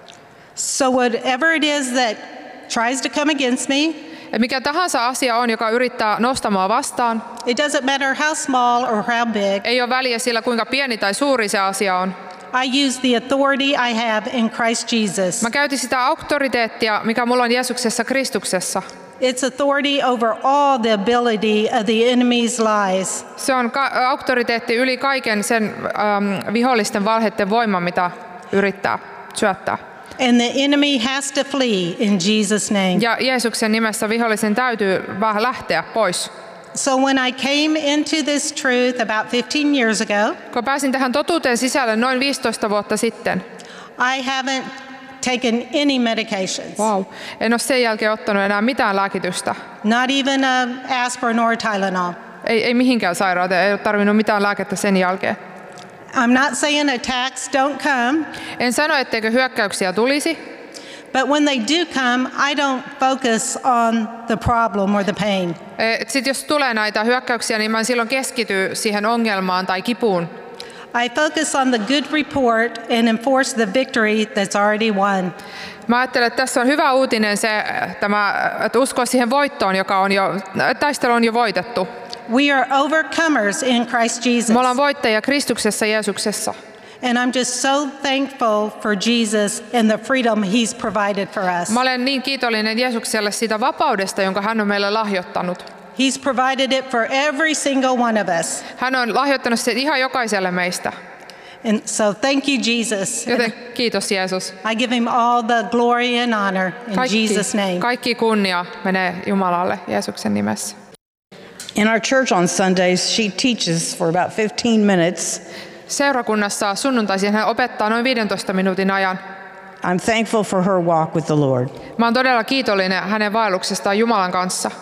So whatever it is that tries to come against me, Et mikä tahansa asia on, joka yrittää nostamaan vastaan, it doesn't matter how small or how big, ei ole väliä sillä, kuinka pieni tai suuri se asia on. I use the authority I have in Christ Jesus. Mä käytin sitä auktoriteettia, mikä mulla on Jeesuksessa Kristuksessa. It's authority over all the ability of the enemy's lies. Se on auktoriteetti yli kaiken sen vihollisten valheiden voima, mitä yrittää syöttää. And the enemy has to flee in Jesus' name. Ja Jeesuksen nimessä vihollisen täytyy vähän lähteä pois. So when I came into this truth about 15 years ago, Kun pääsin tähän totuuteen sisälle noin 15 vuotta sitten, I haven't taken any medications. en ole sen jälkeen ottanut enää mitään lääkitystä. Not even aspirin or Tylenol. Ei mihinkään sairauteen, ei ole tarvinnut mitään lääkettä sen jälkeen. I'm not saying attacks don't come, En sano, etteikö hyökkäyksiä tulisi, but when they do come, I don't focus on the problem or the pain. Sitten jos tulee näitä hyökkäyksiä, niin mä en silloin keskity siihen ongelmaan tai kipuun. I focus on the good report and enforce the victory that's already won. Mä ajattelen, että tässä on hyvä uutinen se, että uskoa siihen voittoon, taistelu on jo voitettu. We are overcomers in Christ Jesus. Me ollaan voittajia Kristuksessa Jeesuksessa. And I'm just so thankful for Jesus and the freedom he's provided for us. Mä olen niin kiitollinen Jeesukselle siitä vapaudesta, jonka hän on meille lahjoittanut. He's provided it for every single one of us. Hän on lahjoittanut sen ihan jokaiselle meistä. And so thank you, Jesus. Joten kiitos Jeesus. I give him all the glory and honor in Jesus' name. Kaikki kunnia menee Jumalalle Jeesuksen nimessä. In our church on Sundays, she teaches for about 15 minutes. Seurakunnassa sunnuntaisin hän opettaa noin 15 minuutin ajan. I'm thankful for her walk with the Lord. Mä oon todella kiitollinen hänen vaelluksestaan Jumalan kanssa.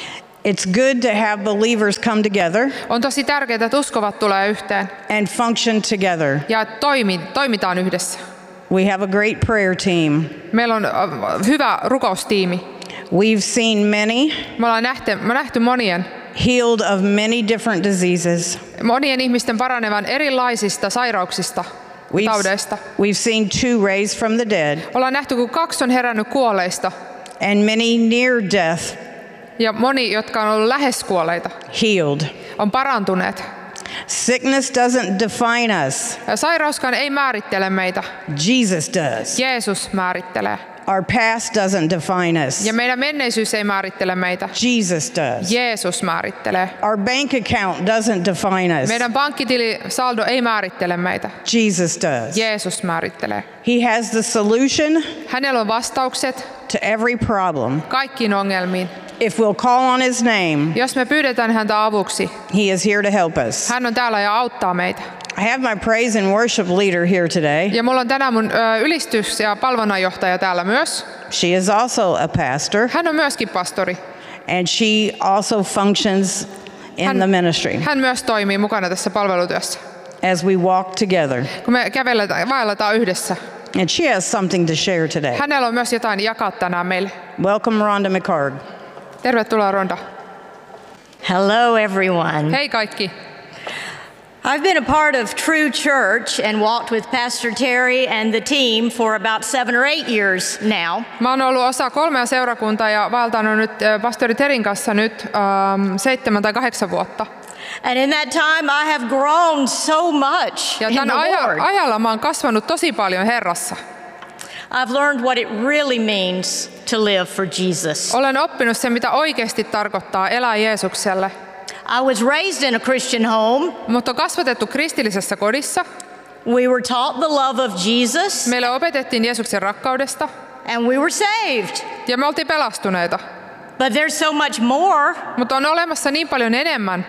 It's good to have believers come together On tosi tärkeää, että uskovat tulee yhteen and function together. ja toimitaan yhdessä. We have a great prayer team. Meillä on hyvä rukoustiimi. We've seen many Me ollaan nähty monien healed of many different diseases. ihmisten paranevan erilaisista sairauksista, taudeista. We've seen 2 raised from the dead Ollaan nähty, kun 2 on herännyt kuolleista and many near death ja moni, jotka on ollut lähes kuolleita, healed. on parantuneet. Sickness doesn't define us. Sairauskaan ei määrittele meitä. Jesus does. Jeesus määrittelee. Our past doesn't define us. Ja meidän menneisyys ei määrittele meitä. Jesus does. Jeesus määrittelee. Our bank account doesn't define us. Meidän pankkitilisaldo ei määrittele meitä. Jesus does. Jeesus määrittelee. He has the solution Hänellä on vastaukset to every problem. kaikkiin ongelmiin. If we'll call on his name, Jos me pyydetään häntä avuksi, he is here to help us. hän on täällä ja auttaa meitä. I have my praise and worship leader here today. Ja mulla on tänään mun ylistys- ja palvonnanjohtaja täällä myös. She is also a pastor, Hän on myöskin pastori. and she also functions in the ministry Hän myös toimii mukana tässä palvelutyössä. as we walk together. Kun me vaelletaan yhdessä. And she has something to share today. Hänellä on myös jotain jakaa tänään meille. Welcome, Rhonda McCard. Tervetuloa Ronda. Hello, everyone. Hei kaikki. I've been a part of True Church and walked with Pastor Terry and the team for about 7 or 8 years now. Mä oon ollut osa 3 seurakuntaa ja vaeltanut nyt pastori Terin kanssa nyt 7 tai 8 vuotta. And in that time I have grown so much Ja in tämän the Lord. ajalla mä oon kasvanut tosi paljon Herrassa. I've learned what it really means to live for Jesus. Olen oppinut sen, mitä oikeasti tarkoittaa elää Jeesukselle. I was raised in a Christian home. Mutta on kasvatettu kristillisessä kodissa. We were taught the love of Jesus. Meille opetettiin Jeesuksen rakkaudesta. And we were saved. Ja me oltiin pelastuneita. But there's so much more. Mutta on olemassa niin paljon enemmän.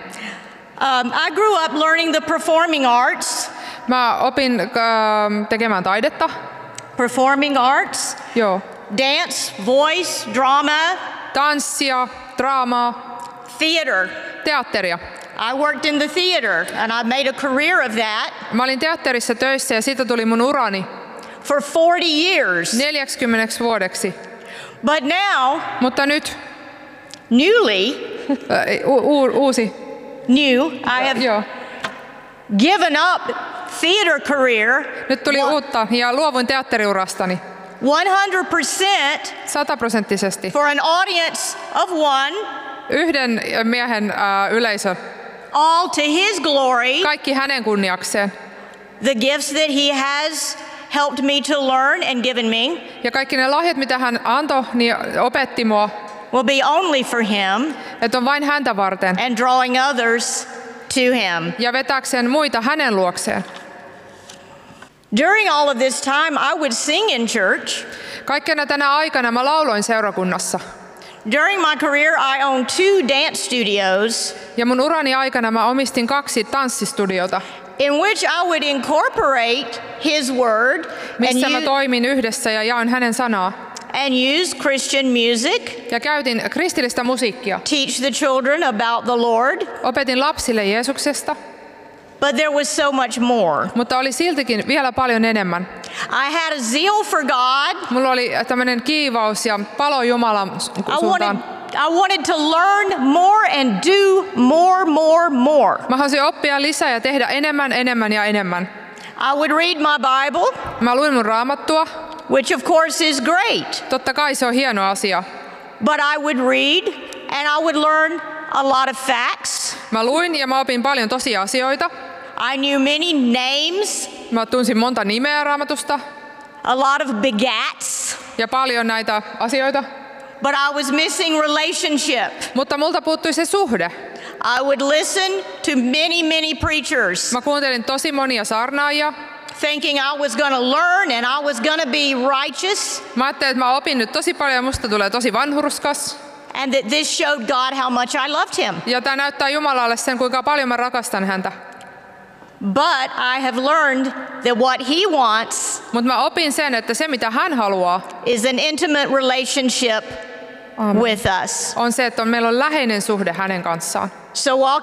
I grew up learning the performing arts. Mä opin tekemään taidetta. Performing arts. Joo. Dance, voice, drama. Tanssia, draamaa. Theater. Teatteria. I worked in the theater and I made a career of that. Mä olin teatterissa töissä ja siitä tuli mun urani. For 40 years. 40 vuodeksi. But now. Mutta nyt. Newly. Uusi. New. I have given up theater career. Nyt tuli uutta ja luovuin teatteriurastani. 100%. 100%. For an audience of one. Yhden miehen yleisö. All to his glory. Kaikki hänen kunniakseen. The gifts that he has helped me to learn and given me. Ja kaikki ne lahjat, mitä hän antoi, niin opetti mua. Will be only for him. Että on vain häntä varten. And drawing others to him. Ja vetääkseen muita hänen luokseen. During all of this time, I would sing in church. Kaikkena tänä aikana mä lauloin seurakunnassa. During my career, I owned 2 dance studios. Ja mun urani aikana mä omistin 2 tanssistudiota. In which I would incorporate his word. Missä mä toimin yhdessä ja jaoin hänen sanaa. And use Christian music. Ja käytin kristillistä musiikkia. Teach the children about the Lord. Opetin lapsille Jeesuksesta. But there was so much more. Mutta oli siltikin vielä paljon enemmän. I had a zeal for God. Mulla oli tämmöinen kiivaus ja palo Jumalan suuntaan. I wanted to learn more and do more. Mä halusin oppia lisää ja tehdä enemmän ja enemmän. I would read my Bible. Mä luin mun raamattua. Which of course is great. Totta kai se on hieno asia. But I would read and I would learn a lot of facts. Mä luin ja mä opin paljon tosiasioita. I knew many names. Mä tunsin monta nimeä raamatusta. A lot of begats. Ja paljon näitä asioita. But I was missing relationship. Mutta multa puuttui se suhde. I would listen to many preachers. Mä kuuntelin tosi monia saarnaajia. Thinking I was going to learn and I was going to be righteous. Mä ajattelin, että mä opin nyt tosi paljon ja musta tulee tosi vanhurskas. And that this showed God how much I loved him. Ja tää näyttää Jumalalle sen, kuinka paljon mä rakastan häntä. But I have learned that what he wants. Mutta mä opin sen, että se mitä hän haluaa is an intimate relationship with us. On se, että meillä on läheinen suhde hänen kanssaan. So walk